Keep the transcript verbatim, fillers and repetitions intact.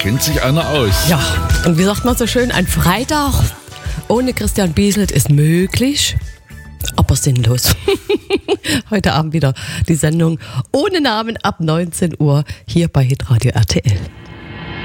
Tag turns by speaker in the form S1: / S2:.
S1: kennt sich einer aus.
S2: Ja, und wie sagt man so schön, ein Freitag ohne Christian Bieselt ist möglich, aber sinnlos. Heute Abend wieder die Sendung ohne Namen ab neunzehn Uhr hier bei Hitradio R T L.